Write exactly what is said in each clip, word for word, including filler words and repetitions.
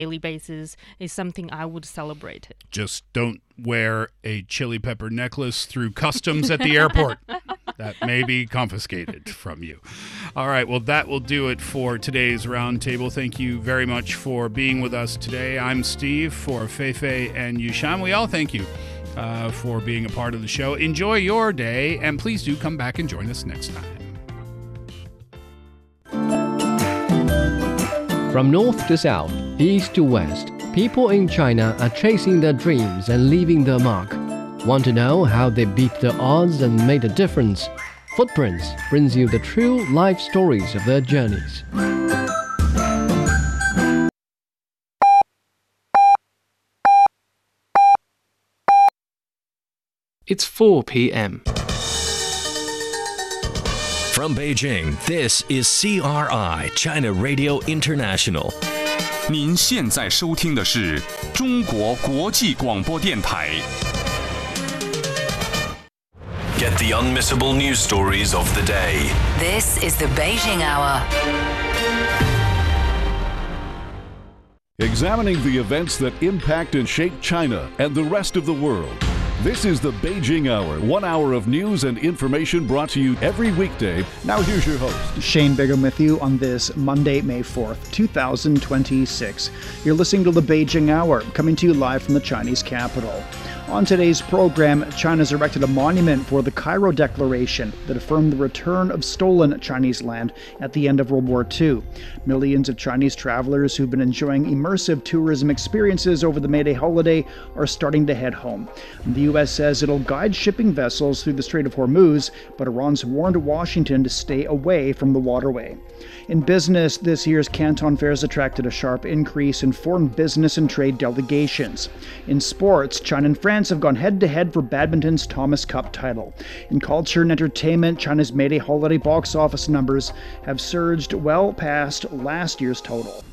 daily basis is something I would celebrate. Just don't wear a chili pepper necklace through customs at the airport. That may be confiscated from you. All right, well, that will do it for today's roundtable. Thank you very much for being with us today. I'm Steve for Feifei and Yushan. We all thank you uh, for being a part of the show. Enjoy your day, and please do come back and join us next time. From north to south, east to west, people in China are chasing their dreams and leaving their mark. Want to know how they beat the odds and made a difference? Footprints brings you the true life stories of their journeys. It's four p.m. From Beijing, this is C R I China Radio International. 您现在收听的是中国国际广播电台。 Get the unmissable news stories of the day. This is the Beijing Hour. Examining the events that impact and shape China and the rest of the world. This is the Beijing Hour, one hour of news and information brought to you every weekday. Now here's your host, Shane Bigham, with you on this Monday, May fourth, two thousand twenty-six. You're listening to the Beijing Hour, coming to you live from the Chinese capital. On today's program, China's erected a monument for the Cairo Declaration that affirmed the return of stolen Chinese land at the end of World War Two. Millions of Chinese travelers who've been enjoying immersive tourism experiences over the May Day holiday are starting to head home. The U S says it'll guide shipping vessels through the Strait of Hormuz, but Iran's warned Washington to stay away from the waterway. In business, this year's Canton Fairs attracted a sharp increase in foreign business and trade delegations. In sports, China and France have gone head-to-head for badminton's Thomas Cup title. In culture and entertainment, China's May Day holiday box office numbers have surged well past last year's total.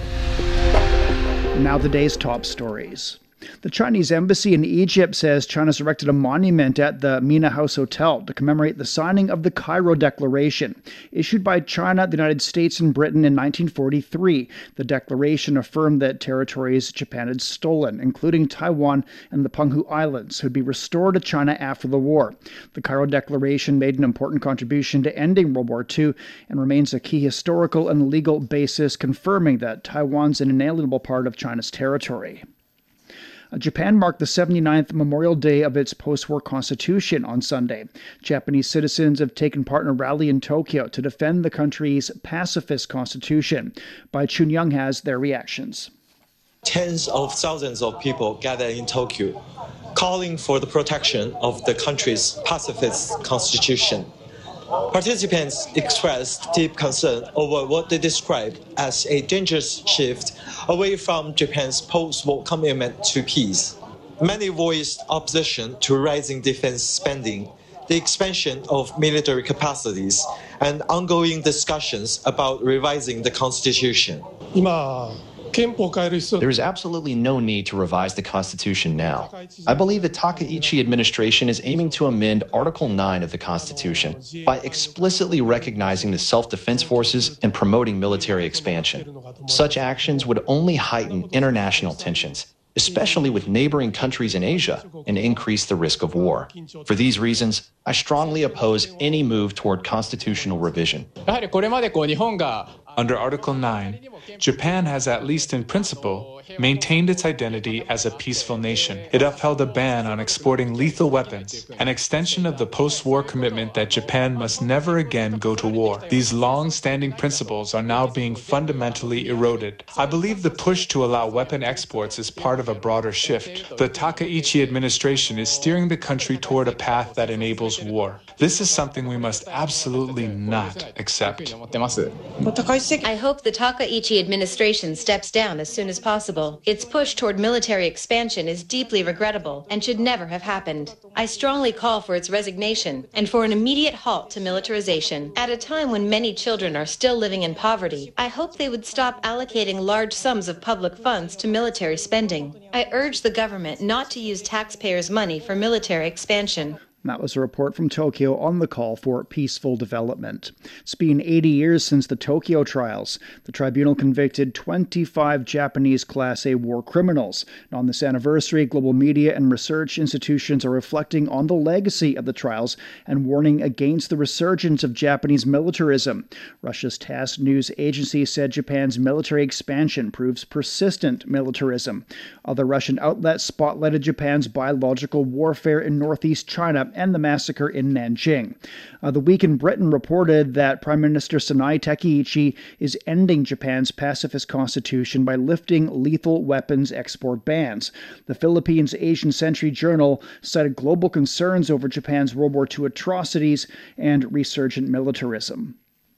Now the day's top stories. The Chinese embassy in Egypt says China's erected a monument at the Mina House Hotel to commemorate the signing of the Cairo Declaration. Issued by China, the United States, and Britain in nineteen forty-three, the declaration affirmed that territories Japan had stolen, including Taiwan and the Penghu Islands, would be restored to China after the war. The Cairo Declaration made an important contribution to ending World War Two and remains a key historical and legal basis confirming that Taiwan's an inalienable part of China's territory. Japan marked the seventy-ninth Memorial Day of its post-war constitution on Sunday. Japanese citizens have taken part in a rally in Tokyo to defend the country's pacifist constitution. Bai Chun-young has their reactions. Tens of thousands of people gathered in Tokyo, calling for the protection of the country's pacifist constitution. Participants expressed deep concern over what they described as a dangerous shift away from Japan's post-war commitment to peace. Many voiced opposition to rising defense spending, the expansion of military capacities, and ongoing discussions about revising the constitution. There is absolutely no need to revise the Constitution now. I believe the Takaichi administration is aiming to amend Article nine of the Constitution by explicitly recognizing the self-defense forces and promoting military expansion. Such actions would only heighten international tensions, especially with neighboring countries in Asia, and increase the risk of war. For these reasons, I strongly oppose any move toward constitutional revision. Under Article nine, Japan has, at least in principle, maintained its identity as a peaceful nation. It upheld a ban on exporting lethal weapons, an extension of the post-war commitment that Japan must never again go to war. These long-standing principles are now being fundamentally eroded. I believe the push to allow weapon exports is part of a broader shift. The Takaichi administration is steering the country toward a path that enables war. This is something we must absolutely not accept. I hope the Takaichi administration steps down as soon as possible. Its push toward military expansion is deeply regrettable and should never have happened. I strongly call for its resignation and for an immediate halt to militarization. At a time when many children are still living in poverty, I hope they would stop allocating large sums of public funds to military spending. I urge the government not to use taxpayers' money for military expansion. That was a report from Tokyo on the call for peaceful development. It's been eighty years since the Tokyo trials. The tribunal convicted twenty-five Japanese Class A war criminals. And on this anniversary, global media and research institutions are reflecting on the legacy of the trials and warning against the resurgence of Japanese militarism. Russia's TASS news agency said Japan's military expansion proves persistent militarism. Other Russian outlets spotlighted Japan's biological warfare in northeast China and the massacre in Nanjing. Uh, the Week in Britain reported that Prime Minister Sanae Takaichi is ending Japan's pacifist constitution by lifting lethal weapons export bans. The Philippines Asian Century Journal cited global concerns over Japan's World War Two atrocities and resurgent militarism.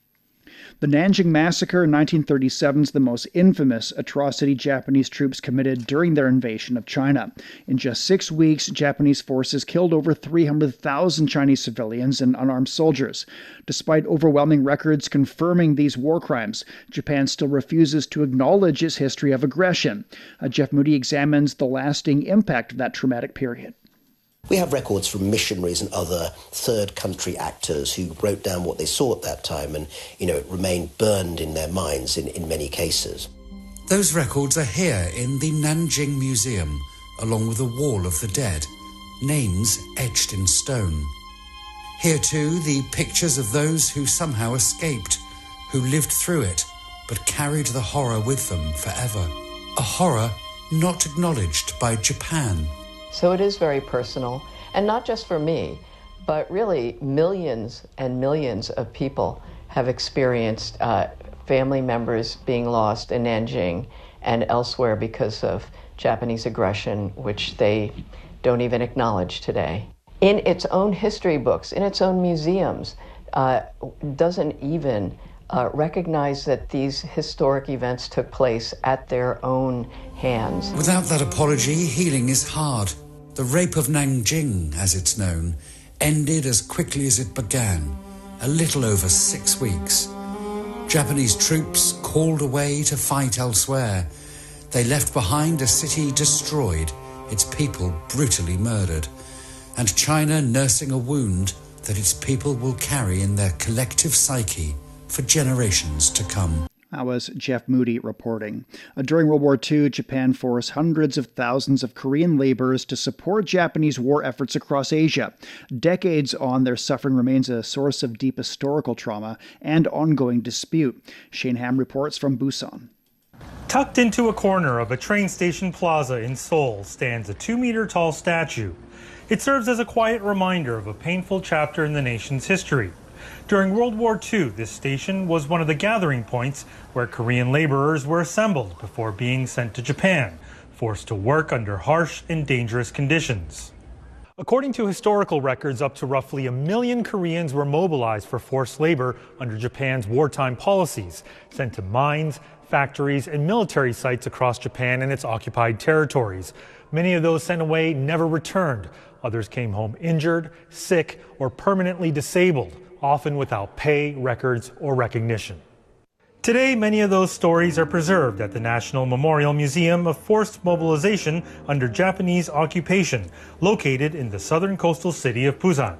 The Nanjing Massacre in nineteen thirty-seven is the most infamous atrocity Japanese troops committed during their invasion of China. In just six weeks, Japanese forces killed over three hundred thousand Chinese civilians and unarmed soldiers. Despite overwhelming records confirming these war crimes, Japan still refuses to acknowledge its history of aggression. Uh, Jeff Moody examines the lasting impact of that traumatic period. We have records from missionaries and other third country actors who wrote down what they saw at that time and, you know, it remained burned in their minds in, in many cases. Those records are here in the Nanjing Museum, along with the Wall of the Dead, names etched in stone. Here too, the pictures of those who somehow escaped, who lived through it, but carried the horror with them forever. A horror not acknowledged by Japan. So it is very personal, and not just for me, but really millions and millions of people have experienced uh, family members being lost in Nanjing and elsewhere because of Japanese aggression, which they don't even acknowledge today. In its own history books, in its own museums, uh, doesn't even uh, recognize that these historic events took place at their own hands. Without that apology, healing is hard. The rape of Nanjing, as it's known, ended as quickly as it began, a little over six weeks. Japanese troops called away to fight elsewhere. They left behind a city destroyed, its people brutally murdered, and China nursing a wound that its people will carry in their collective psyche for generations to come. That was Jeff Moody reporting. Uh, during World War Two, Japan forced hundreds of thousands of Korean laborers to support Japanese war efforts across Asia. Decades on, their suffering remains a source of deep historical trauma and ongoing dispute. Shane Ham reports from Busan. Tucked into a corner of a train station plaza in Seoul stands a two-meter-tall statue. It serves as a quiet reminder of a painful chapter in the nation's history. During World War Two, this station was one of the gathering points where Korean laborers were assembled before being sent to Japan, forced to work under harsh and dangerous conditions. According to historical records, up to roughly a million Koreans were mobilized for forced labor under Japan's wartime policies, sent to mines, factories, and military sites across Japan and its occupied territories. Many of those sent away never returned. Others came home injured, sick, or permanently disabled, often without pay, records, or recognition. Today, many of those stories are preserved at the National Memorial Museum of Forced Mobilization under Japanese occupation, located in the southern coastal city of Busan.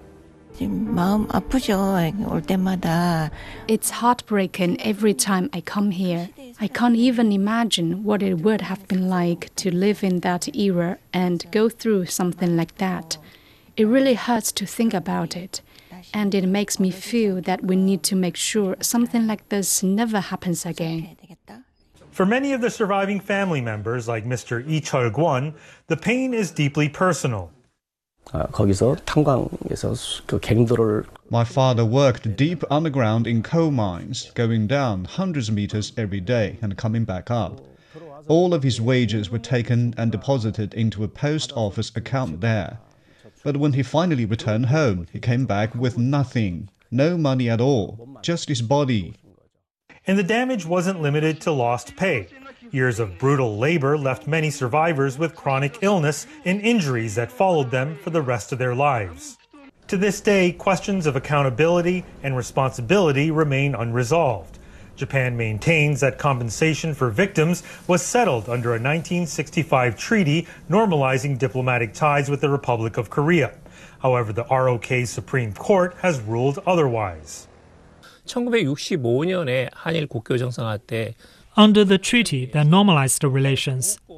It's heartbreaking every time I come here. I can't even imagine what it would have been like to live in that era and go through something like that. It really hurts to think about it. And it makes me feel that we need to make sure something like this never happens again. For many of the surviving family members, like Mister Lee Chul-kwon, the pain is deeply personal. My father worked deep underground in coal mines, going down hundreds of meters every day and coming back up. All of his wages were taken and deposited into a post office account there. But when he finally returned home, he came back with nothing, no money at all, just his body. And the damage wasn't limited to lost pay. Years of brutal labor left many survivors with chronic illness and injuries that followed them for the rest of their lives. To this day, questions of accountability and responsibility remain unresolved. Japan maintains that compensation for victims was settled under a nineteen sixty-five treaty normalizing diplomatic ties with the Republic of Korea. However, the R O K Supreme Court has ruled otherwise. 천구백육십오 년에 한일 국교 정상화 때 Under the treaty that normalized the relations,